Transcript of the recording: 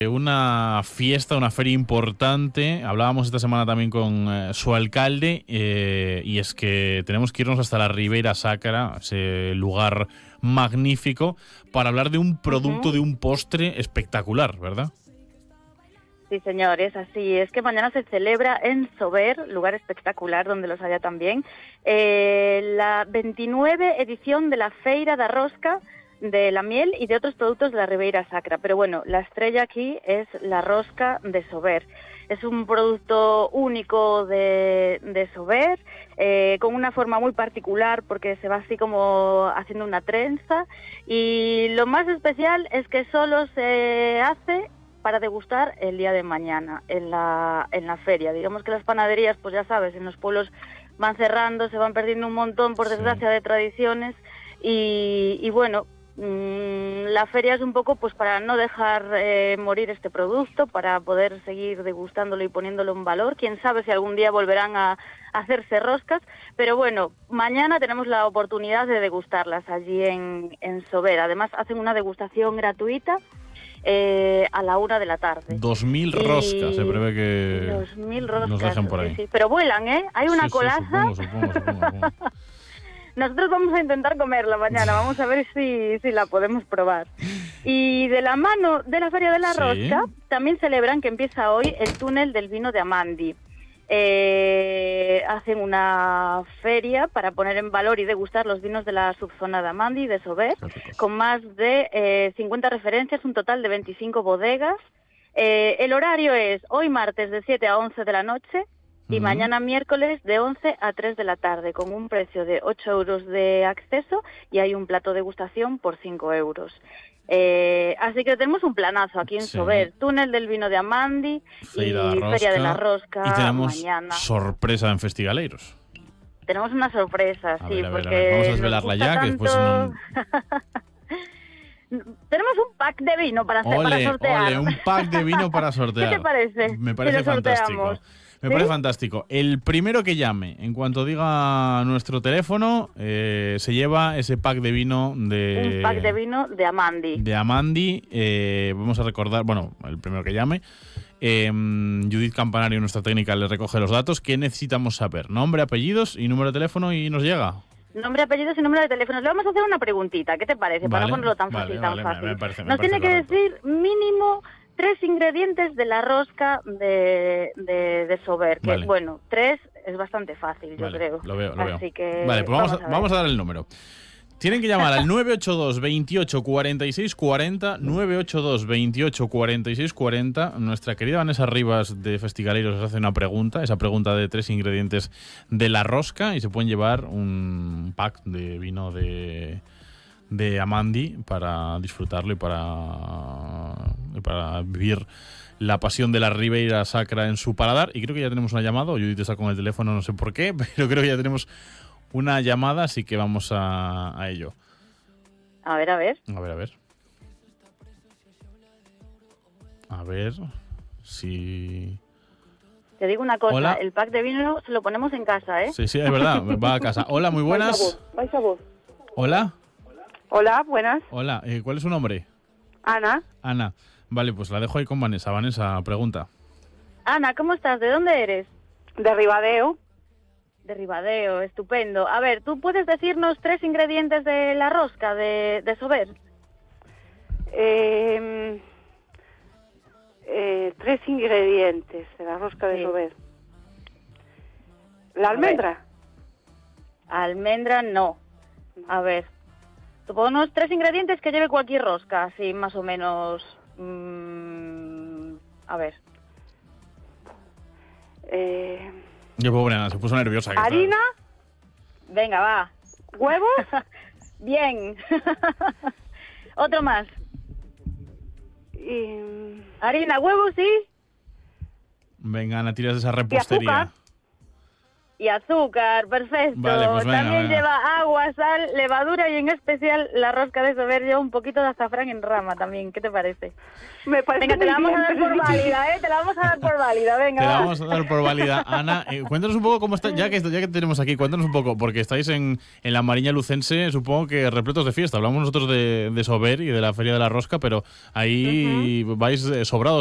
Una fiesta, una feria importante. Hablábamos esta semana también con su alcalde y es que tenemos que irnos hasta la Ribeira Sacra, ese lugar magnífico, para hablar de un producto, de un postre espectacular, ¿verdad? Sí, señor, es así. Es que mañana se celebra en Sober, lugar espectacular donde los haya también, la 29 edición de la Feira da Rosca, de la miel y de otros productos de la Ribeira Sacra. Pero bueno, la estrella aquí es la rosca de Sober. Es un producto único de Sober, con una forma muy particular porque se va así como haciendo una trenza. Y lo más especial es que solo se hace para degustar el día de mañana en la feria. Digamos que las panaderías, pues ya sabes, en los pueblos van cerrando, se van perdiendo un montón, por desgracia, de tradiciones. Y bueno, la feria es un poco pues para no dejar morir este producto, para poder seguir degustándolo y poniéndolo en valor. Quién sabe si algún día volverán a hacerse roscas, pero bueno, mañana tenemos la oportunidad de degustarlas allí en Sober. Además hacen una degustación gratuita a la 1 de la tarde. 2000 roscas, se prevé que 2000 roscas, nos dejen por ahí. Sí. Pero vuelan, ¿eh? Hay una colaza. Supongo. Nosotros vamos a intentar comerla mañana, vamos a ver si la podemos probar. Y de la mano de la Feria de la Rosca, también celebran que empieza hoy el túnel del vino de Amandi. Hacen una feria para poner en valor y degustar los vinos de la subzona de Amandi y de Sober, con más de 50 referencias, un total de 25 bodegas. El horario es hoy martes de 7 a 11 de la noche, y mañana miércoles de 11 a 3 de la tarde, con un precio de 8 euros de acceso y hay un plato de degustación por 5 euros. Así que tenemos un planazo aquí en Sober, túnel del vino de Amandi Feria de la Rosca. Y tenemos mañana sorpresa en Festigaleiros. Tenemos una sorpresa, a ver, porque vamos a desvelarla ya, tanto... que después no... Tenemos un pack de vino para sortear. Ole, un pack de vino para sortear. ¿Qué te parece? Me parece fantástico. Me parece fantástico. El primero que llame, en cuanto diga nuestro teléfono, se lleva ese pack de vino de... Un pack de vino de Amandi. De Amandi. Vamos a recordar, bueno, el primero que llame. Judith Campanario, nuestra técnica, le recoge los datos. ¿Qué necesitamos saber? Nombre, apellidos y número de teléfono y nos llega. Nombre, apellidos y número de teléfono. Le vamos a hacer una preguntita. ¿Qué te parece? Para no ponerlo tan fácil, tan fácil. Nos tiene que decir mínimo 3 ingredientes de la rosca de Sober. Que, bueno, 3 es bastante fácil, yo creo. Lo veo. Así que vale, pues vamos a dar el número. Tienen que llamar al 982 28 46 40, 982 28 46 40. Nuestra querida Vanessa Rivas de Festigaleiros os hace una pregunta, esa pregunta de 3 ingredientes de la rosca, y se pueden llevar un pack de vino de Amandi para disfrutarlo y para vivir la pasión de la Ribeira Sacra en su paladar. Y creo que ya tenemos una llamada, Judith está con el teléfono, no sé por qué, pero creo que ya tenemos una llamada, así que vamos a ello. A ver. A ver si... Te digo una cosa, Hola. El pack de vino se lo ponemos en casa, ¿eh? Sí, es verdad, va a casa. Hola, muy buenas. Vais a vos. Hola. Hola, buenas. Hola, ¿cuál es su nombre? Ana. Ana. Vale, pues la dejo ahí con Vanessa. Vanessa, pregunta. Ana, ¿cómo estás? ¿De dónde eres? De Ribadeo. De Ribadeo, estupendo. A ver, ¿tú puedes decirnos 3 ingredientes de la rosca de Sober? 3 ingredientes de la rosca de Sober. ¿La almendra? Almendra no. A ver, unos 3 ingredientes que lleve cualquier rosca, así más o menos. A ver. Yo pobre Ana, se puso nerviosa. ¿Harina? Venga, va. ¿Huevos? Bien. Otro más. Harina, huevos, sí. Venga, Ana, tiras de esa repostería. y azúcar, perfecto. Vale, pues venga, También venga. lleva agua, sal, levadura y en especial la rosca de Sober lleva un poquito de azafrán en rama también. ¿Qué te parece? Me parece Venga, te la muy vamos a bien, dar por pero- válida, Te la vamos a dar por válida, venga. Te la va. vamos a dar por válida. Ana, cuéntanos un poco cómo está, ya que te tenemos aquí, cuéntanos un poco, porque estáis en la Mariña Lucense, supongo que repletos de fiesta. Hablamos nosotros de Sober y de la Feria de la Rosca, pero ahí vais sobrados